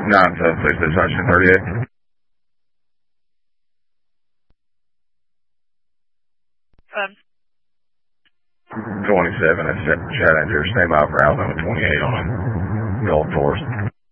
976 dispatching 38. 27, that's Challenger. Stay by for Alabama 28 on Gulf Force.